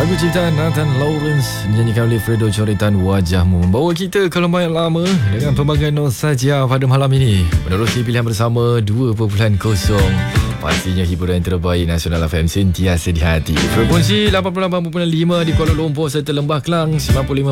Lagu ciptaan Nathan Lawrence dinyanyikan oleh Fredo Coretan Wajahmu membawa kita ke lumayan lama dengan pelbagai nostalgia pada malam ini. Menerusi pilihan bersama 2.0. Pastinya hiburan terbaik Nasional FM sentiasa di hati. Frekuensi 88.5 di Kuala Lumpur serta Lembah Kelang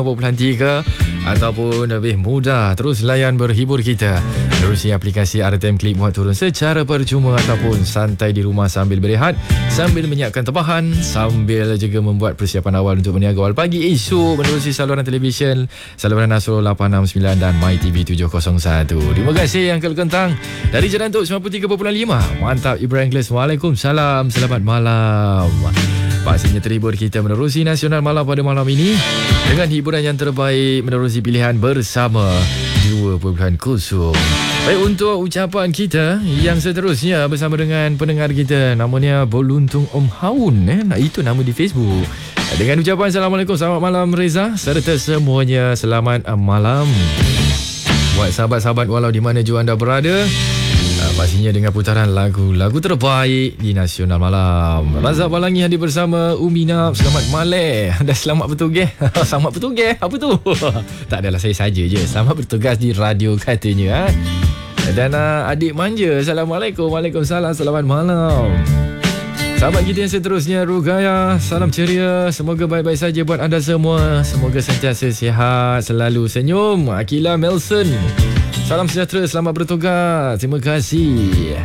95.3 ataupun lebih mudah terus layan berhibur kita menerusi aplikasi RTM Klik muat turun secara percuma ataupun santai di rumah sambil berehat, sambil menyiapkan tebahan, sambil juga membuat persiapan awal untuk berniaga awal pagi esok menerusi saluran televisyen, saluran Nasrul 869 dan MyTV 701. Terima kasih yang kentang dari Jerantuk 93.5. Mantap Ibrahim Inggeris. Waalaikumsalam. Selamat malam. Pastinya terhibur kita menerusi Nasional Malam pada malam ini dengan hiburan yang terbaik menerusi pilihan bersama 2.0. Baik, untuk ucapan kita yang seterusnya bersama dengan pendengar kita, namanya Boluntung Om Haun. Itu nama di Facebook. Dengan ucapan Assalamualaikum, selamat malam Reza serta semuanya selamat malam. Buat sahabat-sahabat walau di mana jua anda berada, pastinya dengan putaran lagu-lagu terbaik di Nasional Malam. Razak Balangi hadir bersama Umina. Selamat malam. Dah selamat bertugas. Selamat bertugas. Apa tu? Tak adalah, saya saja je. Selamat bertugas di radio katanya. Dan adik manja. Assalamualaikum. Waalaikumsalam. Selamat malam. Sahabat kita yang seterusnya, Rugaya, salam ceria. Semoga baik-baik saja buat anda semua. Semoga sentiasa sihat, selalu senyum. Akila Melson, salam sejahtera, selamat bertugas. Terima kasih.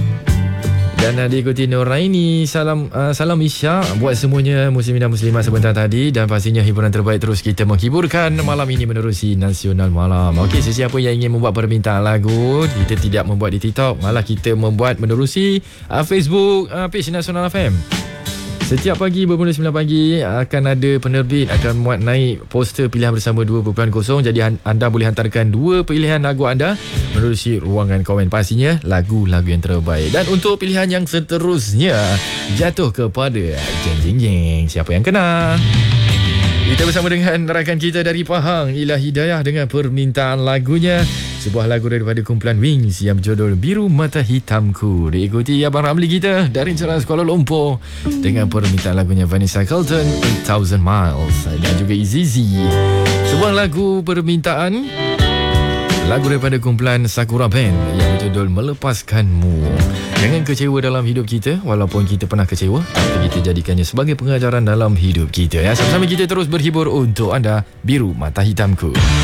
Dan diikuti Nuraini, salam Isyak buat semuanya muslimin dan muslimat sebentar tadi. Dan pastinya hiburan terbaik terus kita menghiburkan malam ini menerusi Nasional Malam. Okey, sesiapa yang ingin membuat permintaan lagu, kita tidak membuat di TikTok, malah kita membuat menerusi Facebook page Nasional FM. Setiap pagi bermula 9 pagi akan ada penerbit akan muat naik poster pilihan bersama 2.0. Jadi anda boleh hantarkan 2 pilihan lagu anda menerusi ruangan komen, pastinya lagu-lagu yang terbaik. Dan untuk pilihan yang seterusnya jatuh kepada jeng. Siapa yang kena? Kita bersama dengan rakan kita dari Pahang, Ila Hidayah, dengan permintaan lagunya, sebuah lagu daripada kumpulan Wings yang berjudul Biru Mata Hitamku. Diikuti Abang Ramli kita dari Ceras Kuala Lumpur dengan permintaan lagunya Vanessa Carlton 1000 Miles, dan juga Izizi, sebuah lagu permintaan, lagu daripada kumpulan Sakura Band yang berjudul Melepaskanmu. Jangan kecewa dalam hidup kita, walaupun kita pernah kecewa, tapi kita jadikannya sebagai pengajaran dalam hidup kita. Sama-sama kita terus berhibur untuk anda. Biru Mata Hitamku.